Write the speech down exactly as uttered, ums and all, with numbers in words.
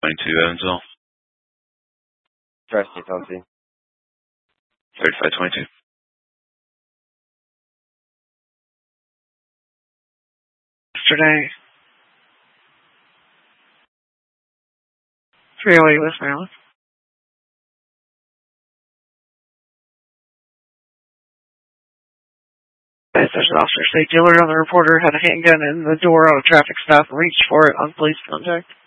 twenty-two, Evansville. Tri-State on scene. thirty-five twenty-two. Yesterday. three oh eight West Maryland. Station officer, state dealer on the reporter had a handgun in the door of a traffic stop and reached for it on police contact.